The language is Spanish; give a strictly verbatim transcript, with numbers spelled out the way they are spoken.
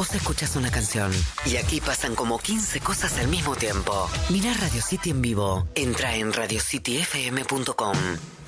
Vos escuchás una canción y aquí pasan como quince cosas al mismo tiempo. Mirá Radio City en vivo. Entra en radio city f m punto com.